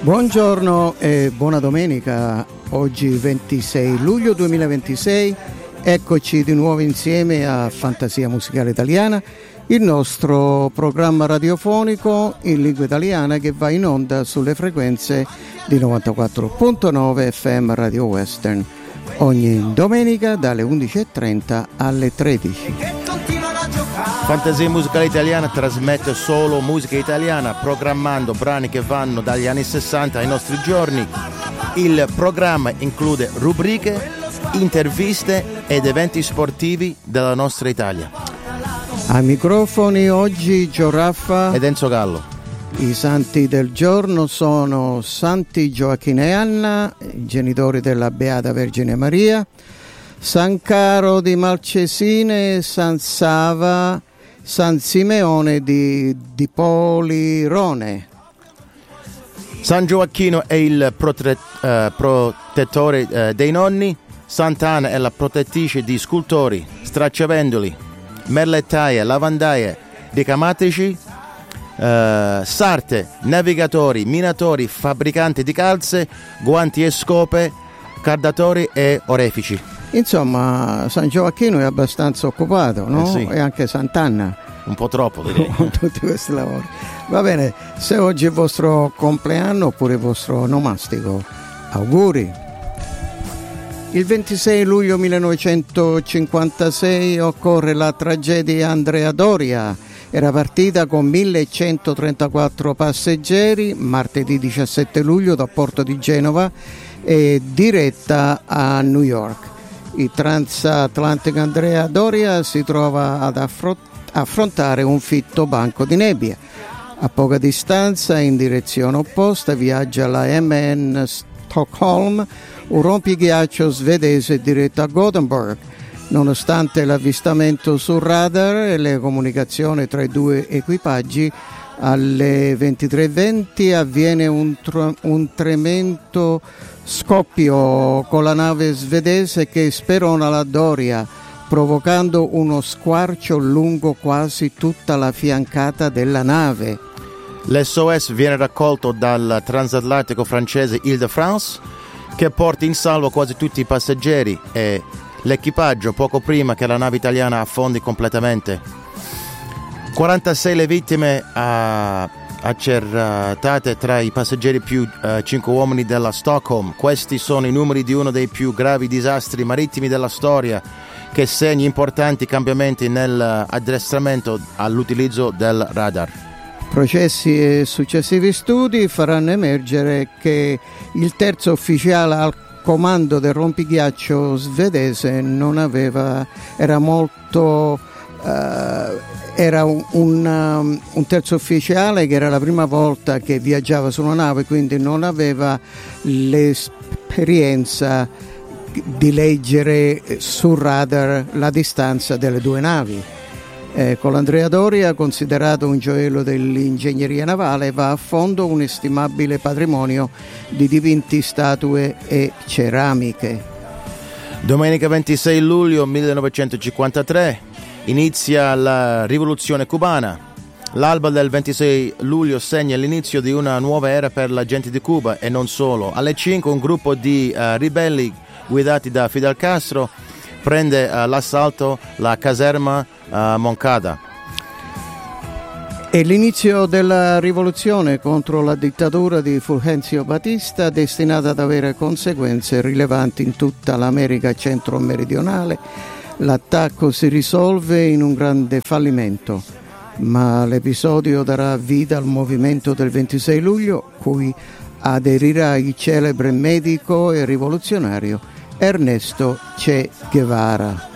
Buongiorno e buona domenica, oggi 26 luglio 2026, eccoci di nuovo insieme a Fantasia Musicale Italiana, il nostro programma radiofonico in lingua italiana che va in onda sulle frequenze di 94.9 FM Radio Western, ogni domenica dalle 11.30 alle 13. Fantasia Musicale Italiana trasmette solo musica italiana, programmando brani che vanno dagli anni 60 ai nostri giorni. Il programma include rubriche, interviste ed eventi sportivi della nostra Italia. Ai microfoni oggi Gio Raffa ed Enzo Gallo. I santi del giorno sono Santi Gioacchino e Anna, genitori della Beata Vergine Maria, San Caro di Marchesine, San Sava, San Simeone di Polirone. San Gioacchino è il protettore dei nonni, Sant'Anna è la protettrice di scultori, stracciavendoli, merlettaie, lavandaie, decamatici, sarte, navigatori, minatori, fabbricanti di calze, guanti e scope, cardatori e orefici. Insomma, San Gioacchino è abbastanza occupato, no? Sì. E anche Sant'Anna. Un po' troppo, direi. Con tutti questi lavori. Va bene, se oggi è il vostro compleanno oppure il vostro onomastico, auguri. Il 26 luglio 1956 occorre la tragedia Andrea Doria. Era partita con 1134 passeggeri martedì 17 luglio da Porto di Genova e diretta a New York. Il transatlantico Andrea Doria si trova ad affrontare un fitto banco di nebbia. A poca distanza, in direzione opposta, viaggia la MN Stockholm, un rompighiaccio svedese diretto a Gothenburg. Nonostante l'avvistamento sul radar e le comunicazioni tra i due equipaggi, alle 23:20 avviene un tremendo scoppio con la nave svedese che sperona la Doria, provocando uno squarcio lungo quasi tutta la fiancata della nave. L'SOS viene raccolto dal transatlantico francese Île-de-France, che porta in salvo quasi tutti i passeggeri e l'equipaggio poco prima che la nave italiana affondi completamente. 46 le vittime accertate tra i passeggeri più 5 uomini della Stockholm. Questi sono i numeri di uno dei più gravi disastri marittimi della storia, che segna importanti cambiamenti nell'addestramento all'utilizzo del radar. Processi e successivi studi faranno emergere che il terzo ufficiale al comando del rompighiaccio svedese era un terzo ufficiale che era la prima volta che viaggiava su una nave, quindi non aveva l'esperienza di leggere sul radar la distanza delle due navi. Con l'Andrea Doria, considerato un gioiello dell'ingegneria navale, va a fondo un estimabile patrimonio di dipinti, statue e ceramiche. Domenica 26 luglio 1953 inizia la rivoluzione cubana. L'alba del 26 luglio segna l'inizio di una nuova era per la gente di Cuba e non solo. Alle 5 un gruppo di ribelli guidati da Fidel Castro prende l'assalto la caserma Moncada. È l'inizio della rivoluzione contro la dittatura di Fulgencio Batista, destinata ad avere conseguenze rilevanti in tutta l'America centro-meridionale. L'attacco si risolve in un grande fallimento, ma l'episodio darà vita al movimento del 26 luglio, cui aderirà il celebre medico e rivoluzionario Ernesto Che Guevara.